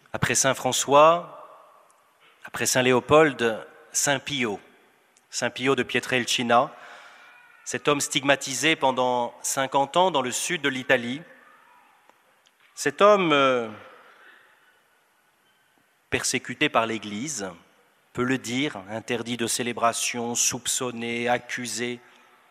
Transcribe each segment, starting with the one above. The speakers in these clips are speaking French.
Après saint François, après saint Léopold, saint Pio de Pietrelcina, cet homme stigmatisé pendant 50 ans dans le sud de l'Italie, cet homme persécuté par l'Église, on peut le dire, interdit de célébration, soupçonné, accusé.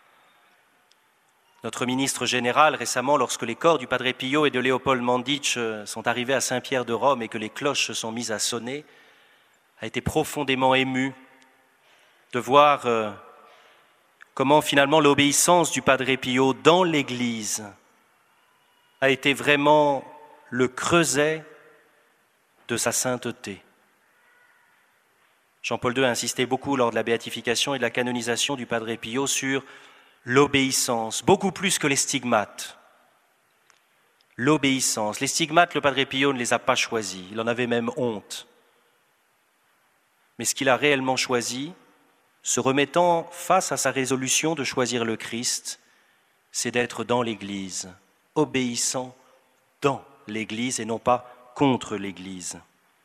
Notre ministre général, récemment, lorsque les corps du Padre Pio et de Léopold Mandic sont arrivés à Saint-Pierre de Rome et que les cloches se sont mises à sonner, a été profondément ému de voir comment finalement l'obéissance du Padre Pio dans l'Église a été vraiment le creuset de sa sainteté. Jean-Paul II a insisté beaucoup lors de la béatification et de la canonisation du Padre Pio sur l'obéissance, beaucoup plus que les stigmates. L'obéissance. Les stigmates, le Padre Pio ne les a pas choisis, il en avait même honte. Mais ce qu'il a réellement choisi, se remettant face à sa résolution de choisir le Christ, c'est d'être dans l'Église, obéissant dans l'Église et non pas contre l'Église.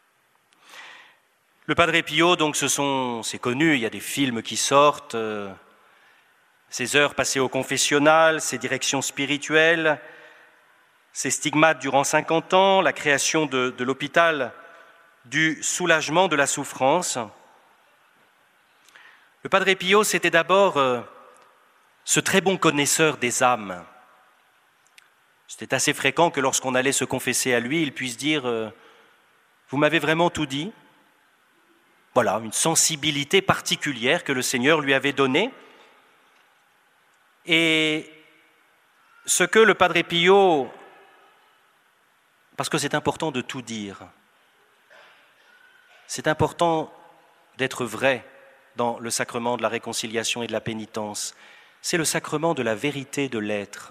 Le Padre Pio, donc, c'est connu, il y a des films qui sortent, ses heures passées au confessionnal, ses directions spirituelles, ses stigmates durant 50 ans, la création de l'hôpital du soulagement de la souffrance. Le Padre Pio, c'était d'abord ce très bon connaisseur des âmes. C'était assez fréquent que lorsqu'on allait se confesser à lui, il puisse dire « Vous m'avez vraiment tout dit ?» Voilà, une sensibilité particulière que le Seigneur lui avait donnée. Et ce que le Padre Pio, parce que c'est important de tout dire, c'est important d'être vrai dans le sacrement de la réconciliation et de la pénitence. C'est le sacrement de la vérité de l'être.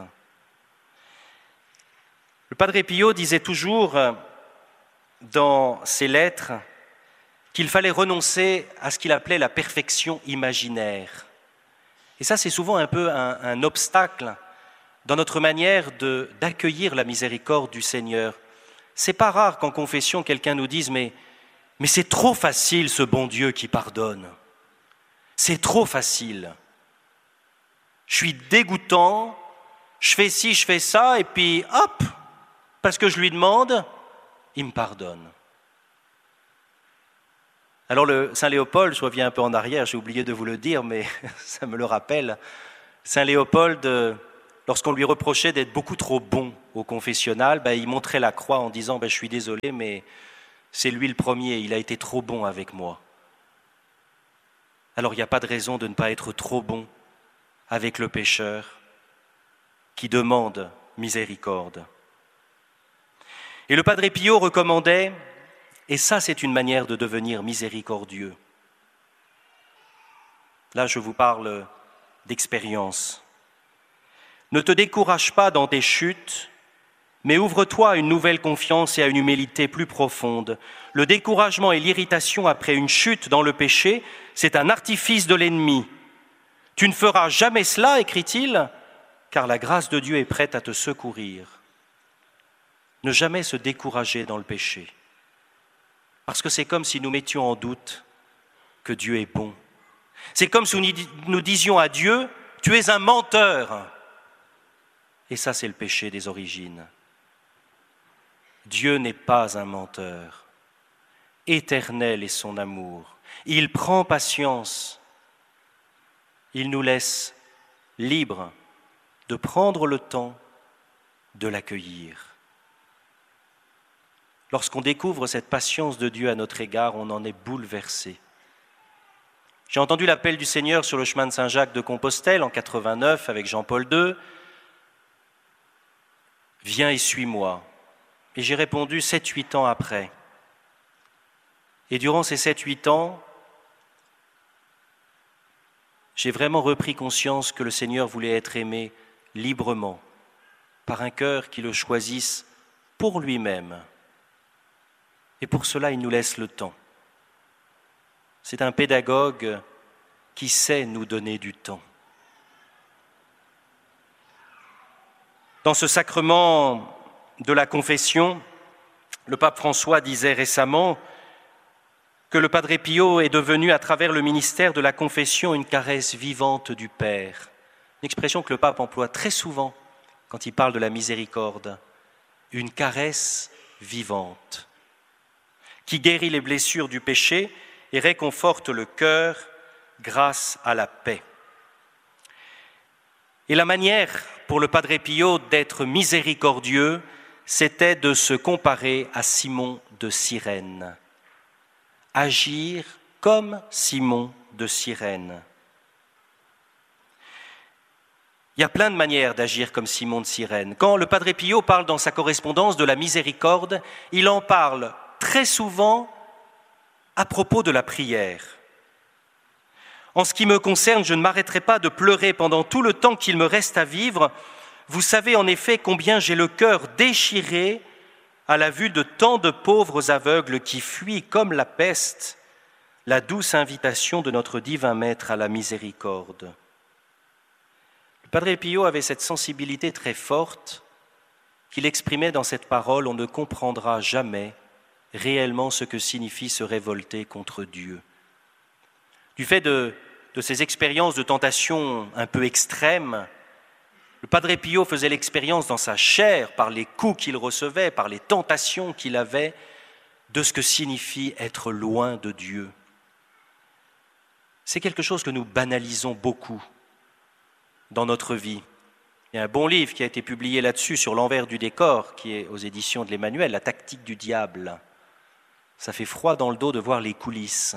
Le Padre Pio disait toujours dans ses lettres qu'il fallait renoncer à ce qu'il appelait la perfection imaginaire. Et ça, c'est souvent un peu un obstacle dans notre manière d'accueillir la miséricorde du Seigneur. C'est pas rare qu'en confession, quelqu'un nous dise « mais c'est trop facile ce bon Dieu qui pardonne. C'est trop facile. Je suis dégoûtant, je fais ci, je fais ça, et puis hop, parce que je lui demande, il me pardonne. » Alors le Saint Léopold, je reviens un peu en arrière, j'ai oublié de vous le dire, mais ça me le rappelle. Saint Léopold, lorsqu'on lui reprochait d'être beaucoup trop bon au confessionnal, il montrait la croix en disant « je suis désolé, mais c'est lui le premier, il a été trop bon avec moi. » Alors il n'y a pas de raison de ne pas être trop bon avec le pécheur qui demande miséricorde. Et le Padre Pio recommandait, et ça c'est une manière de devenir miséricordieux. Là je vous parle d'expérience. Ne te décourage pas dans tes chutes, mais ouvre-toi à une nouvelle confiance et à une humilité plus profonde. Le découragement et l'irritation après une chute dans le péché, c'est un artifice de l'ennemi. Tu ne feras jamais cela, écrit-il, car la grâce de Dieu est prête à te secourir. Ne jamais se décourager dans le péché, parce que c'est comme si nous mettions en doute que Dieu est bon. C'est comme si nous disions à Dieu, tu es un menteur. Et ça, c'est le péché des origines. Dieu n'est pas un menteur. Éternel est son amour. Il prend patience. Il nous laisse libres de prendre le temps de l'accueillir. Lorsqu'on découvre cette patience de Dieu à notre égard, on en est bouleversé. J'ai entendu l'appel du Seigneur sur le chemin de Saint-Jacques de Compostelle en 89 avec Jean-Paul II. « Viens et suis-moi ». Et j'ai répondu 7-8 ans après. Et durant ces 7-8 ans, j'ai vraiment repris conscience que le Seigneur voulait être aimé librement, par un cœur qui le choisisse pour lui-même. Et pour cela, il nous laisse le temps. C'est un pédagogue qui sait nous donner du temps. Dans ce sacrement de la confession, Le pape François disait récemment que le Padre Pio est devenu, à travers le ministère de la confession, une caresse vivante du Père. Une expression que le pape emploie très souvent quand il parle de la miséricorde. Une caresse vivante qui guérit les blessures du péché et réconforte le cœur grâce à la paix. Et la manière pour le Padre Pio d'être miséricordieux, c'était de se comparer à Simon de Cyrène. Agir comme Simon de Cyrène. Il y a plein de manières d'agir comme Simon de Cyrène. Quand le Padre Pio parle dans sa correspondance de la miséricorde, il en parle très souvent à propos de la prière. En ce qui me concerne, je ne m'arrêterai pas de pleurer pendant tout le temps qu'il me reste à vivre. Vous savez en effet combien j'ai le cœur déchiré à la vue de tant de pauvres aveugles qui fuient comme la peste la douce invitation de notre divin Maître à la miséricorde. Le Padre Pio avait cette sensibilité très forte qu'il exprimait dans cette parole: on ne comprendra jamais réellement ce que signifie se révolter contre Dieu. Du fait de ces expériences de tentation un peu extrêmes, le Padre Pio faisait l'expérience dans sa chair, par les coups qu'il recevait, par les tentations qu'il avait, de ce que signifie être loin de Dieu. C'est quelque chose que nous banalisons beaucoup dans notre vie. Il y a un bon livre qui a été publié là-dessus, sur l'envers du décor, qui est aux éditions de l'Emmanuel, La tactique du diable. Ça fait froid dans le dos de voir les coulisses.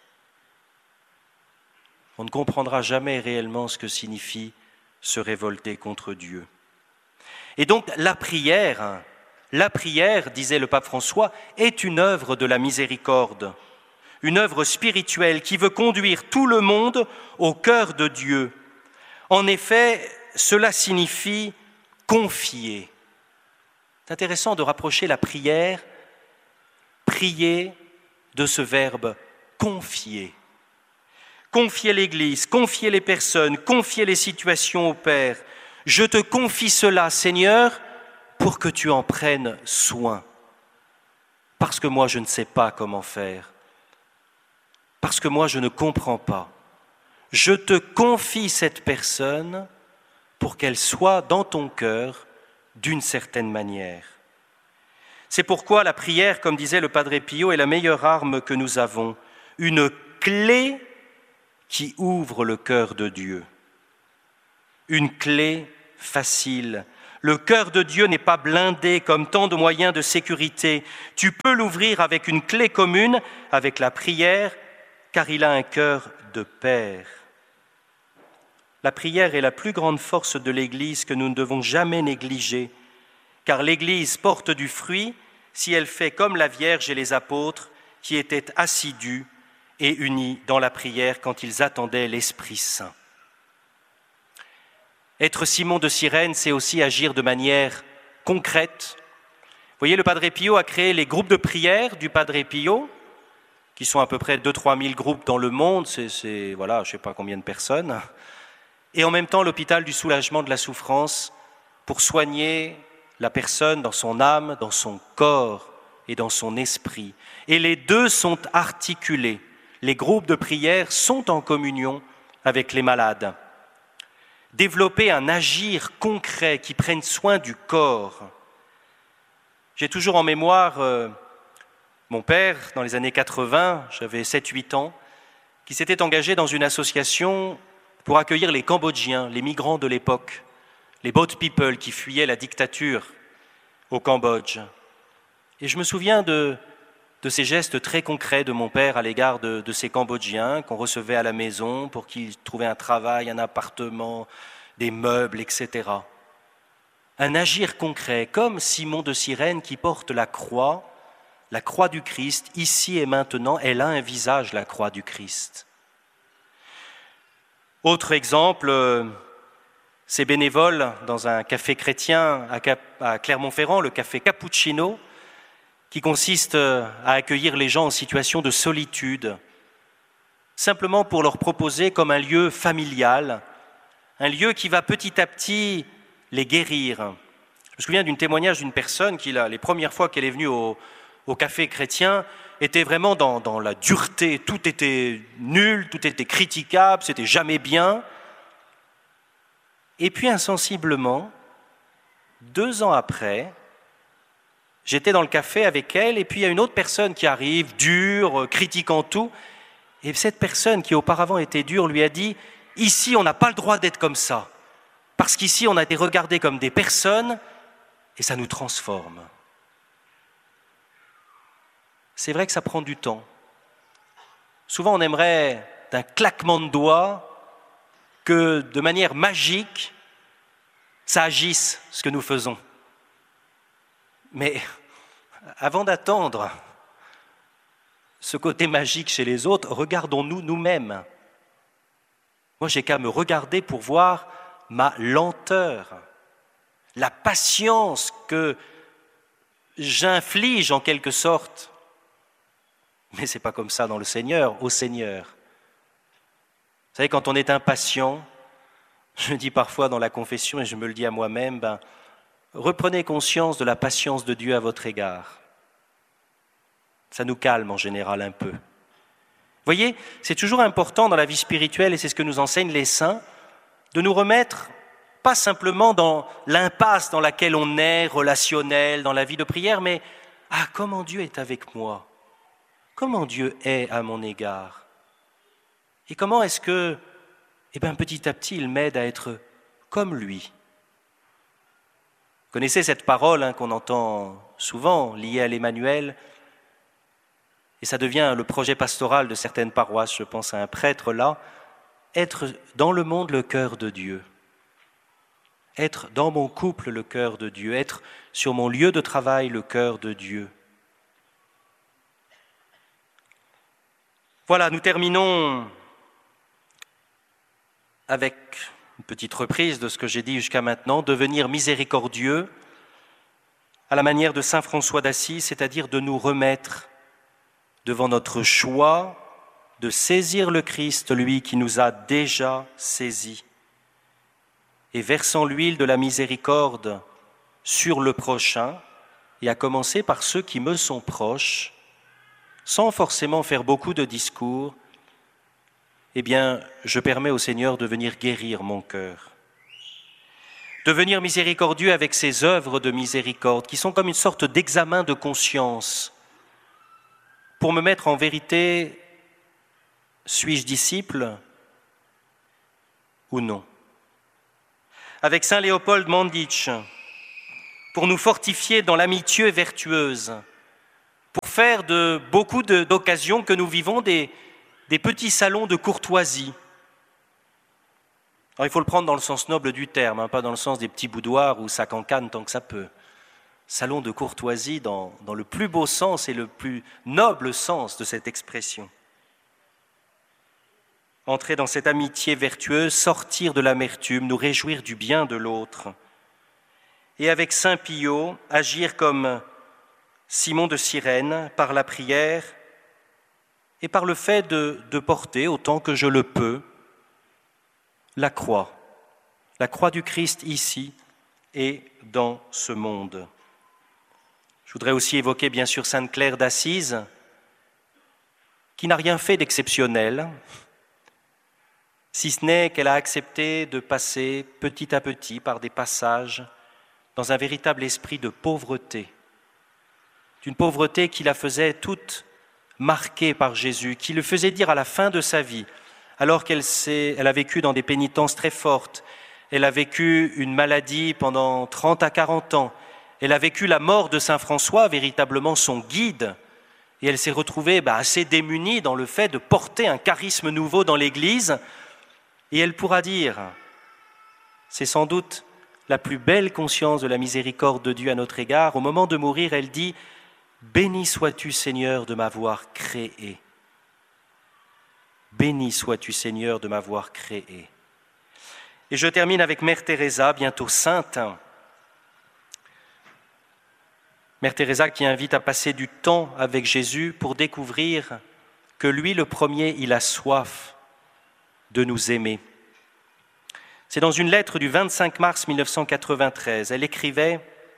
On ne comprendra jamais réellement ce que signifie se révolter contre Dieu. Et donc la prière, disait le pape François, est une œuvre de la miséricorde, une œuvre spirituelle qui veut conduire tout le monde au cœur de Dieu. En effet, cela signifie confier. C'est intéressant de rapprocher la prière, prier, de ce verbe confier. Confier l'Église, confier les personnes, confier les situations au Père. Je te confie cela, Seigneur, pour que tu en prennes soin. Parce que moi, je ne sais pas comment faire. Parce que moi, je ne comprends pas. Je te confie cette personne pour qu'elle soit dans ton cœur d'une certaine manière. C'est pourquoi la prière, comme disait le Padre Pio, est la meilleure arme que nous avons. Une clé qui ouvre le cœur de Dieu. Une clé facile. Le cœur de Dieu n'est pas blindé comme tant de moyens de sécurité. Tu peux l'ouvrir avec une clé commune, avec la prière, car il a un cœur de Père. La prière est la plus grande force de l'Église que nous ne devons jamais négliger, car l'Église porte du fruit si elle fait comme la Vierge et les apôtres qui étaient assidus et unis dans la prière quand ils attendaient l'Esprit Saint. Être Simon de Cyrène, c'est aussi agir de manière concrète. Vous voyez, le Padre Pio a créé les groupes de prière du Padre Pio, qui sont à peu près 2-3 000 groupes dans le monde, voilà, je ne sais pas combien de personnes, et en même temps l'hôpital du soulagement de la souffrance pour soigner la personne dans son âme, dans son corps et dans son esprit. Et les deux sont articulés. Les groupes de prière sont en communion avec les malades. Développer un agir concret qui prenne soin du corps. J'ai toujours en mémoire mon père, dans les années 80, j'avais 7-8 ans, qui s'était engagé dans une association pour accueillir les Cambodgiens, les migrants de l'époque, les boat people qui fuyaient la dictature au Cambodge. Et je me souviens de ces gestes très concrets de mon père à l'égard de ces Cambodgiens qu'on recevait à la maison pour qu'ils trouvaient un travail, un appartement, des meubles, etc. Un agir concret, comme Simon de Cyrène qui porte la croix du Christ, ici et maintenant, elle a un visage, la croix du Christ. Autre exemple, ces bénévoles dans un café chrétien à Clermont-Ferrand, le café Cappuccino, qui consiste à accueillir les gens en situation de solitude, simplement pour leur proposer comme un lieu familial, un lieu qui va petit à petit les guérir, Je me souviens d'un témoignage d'une personne qui, les premières fois qu'elle est venue au café chrétien, était vraiment dans la dureté. Tout était nul, tout était critiquable, c'était jamais bien. Et puis insensiblement, 2 ans après, j'étais dans le café avec elle, et puis il y a une autre personne qui arrive, dure, critiquant tout. Et cette personne qui auparavant était dure lui a dit « Ici, on n'a pas le droit d'être comme ça, parce qu'ici, on a été regardés comme des personnes, et ça nous transforme. » C'est vrai que ça prend du temps. Souvent, on aimerait, d'un claquement de doigts, que de manière magique, ça agisse ce que nous faisons. Mais avant d'attendre ce côté magique chez les autres, regardons-nous nous-mêmes. Moi, j'ai qu'à me regarder pour voir ma lenteur, la patience que j'inflige en quelque sorte. Mais ce n'est pas comme ça dans le Seigneur, au Seigneur. Vous savez, quand on est impatient, je dis parfois dans la confession, et je me le dis à moi-même, reprenez conscience de la patience de Dieu à votre égard. Ça nous calme en général un peu. Vous voyez, c'est toujours important dans la vie spirituelle, et c'est ce que nous enseignent les saints, de nous remettre pas simplement dans l'impasse dans laquelle on est, relationnelle, dans la vie de prière, mais comment Dieu est avec moi, comment Dieu est à mon égard, et comment est-ce que, petit à petit, il m'aide à être comme lui. Vous connaissez cette parole qu'on entend souvent, liée à l'Emmanuel, et ça devient le projet pastoral de certaines paroisses, je pense à un prêtre là, être dans le monde le cœur de Dieu. Être dans mon couple le cœur de Dieu, être sur mon lieu de travail le cœur de Dieu. Voilà, nous terminons avec une petite reprise de ce que j'ai dit jusqu'à maintenant, devenir miséricordieux à la manière de saint François d'Assise, c'est-à-dire de nous remettre devant notre choix de saisir le Christ, lui qui nous a déjà saisis, et versant l'huile de la miséricorde sur le prochain, et à commencer par ceux qui me sont proches, sans forcément faire beaucoup de discours, je permets au Seigneur de venir guérir mon cœur. Devenir miséricordieux avec ses œuvres de miséricorde, qui sont comme une sorte d'examen de conscience, pour me mettre en vérité, suis-je disciple ou non? Avec saint Léopold Mandic, pour nous fortifier dans l'amitié vertueuse, pour faire de beaucoup d'occasions que nous vivons des petits salons de courtoisie. Alors il faut le prendre dans le sens noble du terme, pas dans le sens des petits boudoirs où ça cancane tant que ça peut. Salon de courtoisie dans le plus beau sens et le plus noble sens de cette expression. Entrer dans cette amitié vertueuse, sortir de l'amertume, nous réjouir du bien de l'autre. Et avec saint Pio, agir comme Simon de Cyrène, par la prière et par le fait de porter, autant que je le peux, la croix du Christ ici et dans ce monde. Je voudrais aussi évoquer bien sûr sainte Claire d'Assise, qui n'a rien fait d'exceptionnel, si ce n'est qu'elle a accepté de passer petit à petit par des passages dans un véritable esprit de pauvreté, d'une pauvreté qui la faisait toute marquée par Jésus, qui le faisait dire à la fin de sa vie, alors qu'elle a vécu dans des pénitences très fortes, elle a vécu une maladie pendant 30 à 40 ans, elle a vécu la mort de saint François, véritablement son guide, et elle s'est retrouvée assez démunie dans le fait de porter un charisme nouveau dans l'Église. Et elle pourra dire, c'est sans doute la plus belle conscience de la miséricorde de Dieu à notre égard, au moment de mourir, elle dit « Béni sois-tu Seigneur de m'avoir créé. Béni sois-tu Seigneur de m'avoir créé. » Et je termine avec Mère Teresa, bientôt sainte. Mère Teresa qui invite à passer du temps avec Jésus pour découvrir que lui, le premier, il a soif de nous aimer. C'est dans une lettre du 25 mars 1993, elle écrivait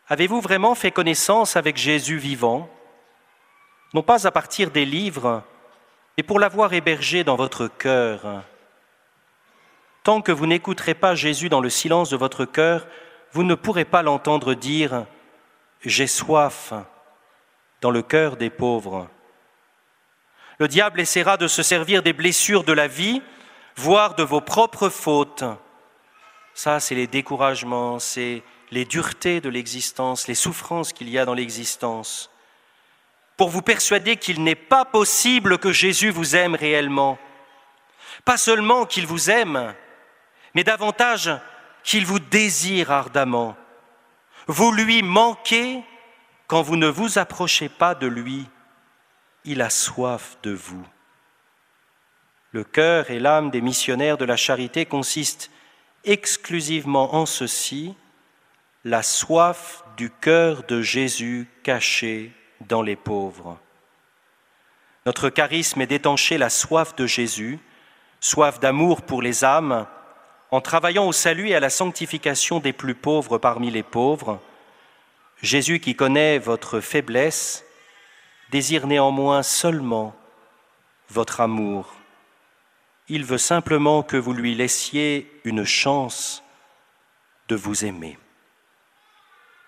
Avez-vous vraiment fait connaissance avec Jésus vivant, non pas à partir des livres, mais pour l'avoir hébergé dans votre cœur? Tant que vous n'écouterez pas Jésus dans le silence de votre cœur, vous ne pourrez pas l'entendre dire « J'ai soif » dans le cœur des pauvres. Le diable essaiera de se servir des blessures de la vie, voire de vos propres fautes. Ça, c'est les découragements, c'est les duretés de l'existence, les souffrances qu'il y a dans l'existence, pour vous persuader qu'il n'est pas possible que Jésus vous aime réellement. Pas seulement qu'il vous aime, mais davantage qu'il vous désire ardemment. Vous lui manquez quand vous ne vous approchez pas de lui. Il a soif de vous. Le cœur et l'âme des missionnaires de la charité consistent exclusivement en ceci, la soif du cœur de Jésus caché dans les pauvres. Notre charisme est d'étancher la soif de Jésus, soif d'amour pour les âmes, en travaillant au salut et à la sanctification des plus pauvres parmi les pauvres. Jésus, qui connaît votre faiblesse, désire néanmoins seulement votre amour. Il veut simplement que vous lui laissiez une chance de vous aimer.